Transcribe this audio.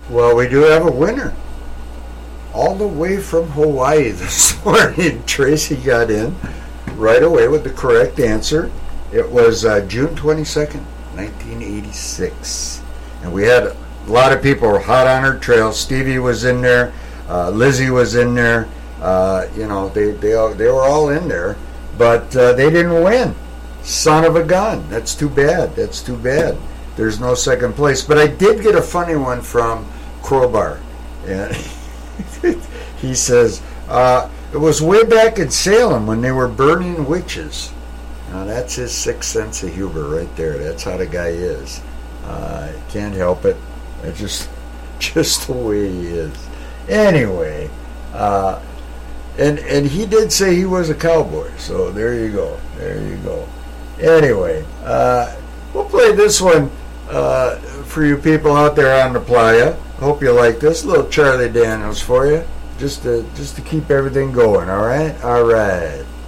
Well, we do have a winner. All the way from Hawaii this morning, Tracy got in right away with the correct answer. It was June 22nd, 1986. And we had a lot of people were hot on her trail. Stevie was in there. Lizzie was in there. They were all in there. But they didn't win. Son of a gun. That's too bad. There's no second place. But I did get a funny one from Crowbar. And he says, it was way back in Salem when they were burning witches. Now that's his sixth sense of humor right there. That's how the guy is. Can't help it. That's just the way he is. Anyway, and he did say he was a cowboy. So there you go. Anyway, we'll play this one for you people out there on the playa. Hope you like this. A little Charlie Daniels for you, just to keep everything going. All right.